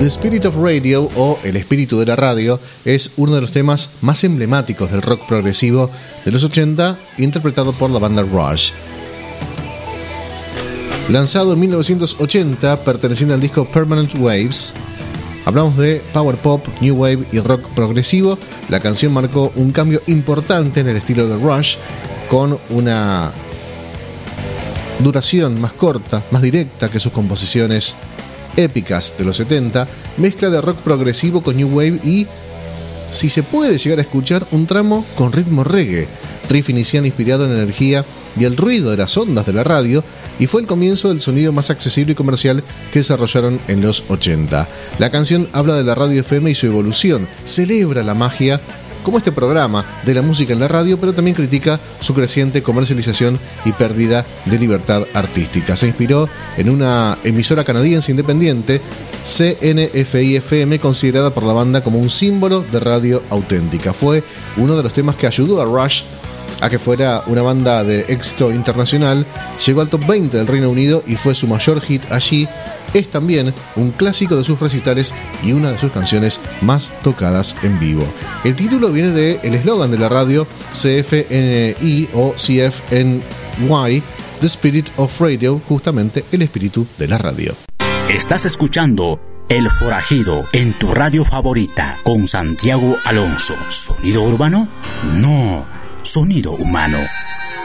The Spirit of Radio, o El Espíritu de la Radio, es uno de los temas más emblemáticos del rock progresivo de los 80, interpretado por la banda Rush. Lanzado en 1980, perteneciente al disco Permanent Waves, hablamos de power pop, new wave y rock progresivo. La canción marcó un cambio importante en el estilo de Rush, con una duración más corta, más directa que sus composiciones épicas de los 70, mezcla de rock progresivo con new wave y, si se puede llegar a escuchar, un tramo con ritmo reggae, riff inicial inspirado en la energía y el ruido de las ondas de la radio, y fue el comienzo del sonido más accesible y comercial que desarrollaron en los 80. La canción habla de la radio FM y su evolución, celebra la magia, como este programa, de la música en la radio, pero también critica su creciente comercialización y pérdida de libertad artística. Se inspiró en una emisora canadiense independiente, CNFI-FM, considerada por la banda como un símbolo de radio auténtica. Fue uno de los temas que ayudó a Rush a que fuera una banda de éxito internacional. Llegó al top 20 del Reino Unido y fue su mayor hit allí. Es también un clásico de sus recitales y una de sus canciones más tocadas en vivo. El título viene del eslogan de la radio, CFNI o CFNY, The Spirit of Radio, justamente el espíritu de la radio. Estás escuchando El Forajido en tu radio favorita con Santiago Alonso. ¿Sonido urbano? No, sonido humano.